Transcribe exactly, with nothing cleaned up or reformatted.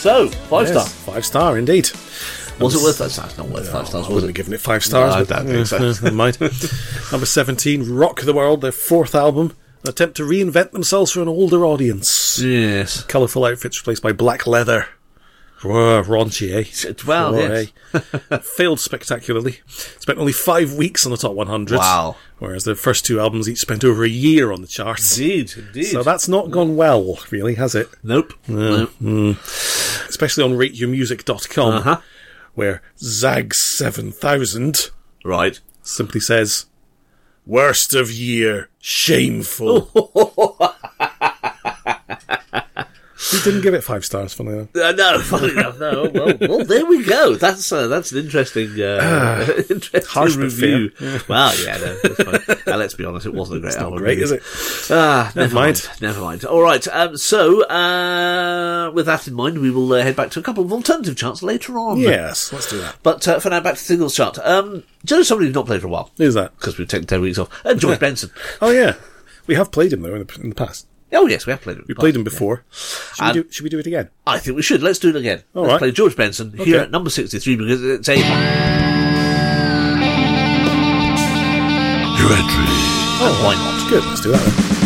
So, five Yes, star. Five star, indeed. Was it worth that? It's not worth No, five stars, I was wouldn't it? have given it five stars. No, I but, don't think so. uh, Never mind. Number seventeen, Rock the World, their fourth album. An attempt to reinvent themselves for an older audience. Yes. Colourful outfits replaced by black leather. Whoa, raunchy, eh? Well, Whoa, yes. eh? Failed spectacularly. Spent only five weeks on the top one hundred. Wow. Whereas their first two albums each spent over a year on the charts. Indeed, indeed. So that's not gone well, really, has it? Nope. No. Nope. Mm. Especially on rate your music dot com, Uh-huh. where Zag seven thousand Right. simply says, worst of year, shameful. He didn't give it five stars, funny enough. Uh, no, funny enough, no. Well, well, there we go. That's uh, that's an interesting, uh, interesting harsh but review. fair. Well, yeah, no, that's fine. Now, let's be honest, it wasn't a great It's not album. great, really. is it? Ah, never, Never mind. mind. Never mind. All right. Um, so, uh, with that in mind, we will uh, head back to a couple of alternative charts later on. Yes, let's do that. But uh, for now, back to the singles chart. Um, do you know somebody who's not played for a while? Who's that? Because we've taken ten weeks off. Uh, George Benson. Oh, yeah. We have played him, though, in the, in the past. Oh, yes, we have played him. We played him before. Should, And- we do, should we do it again? I think we should. Let's do it again. All Let's right. play George Benson Okay. here at number sixty-three because it's a... Your entry. And why not? Good, let's do that then.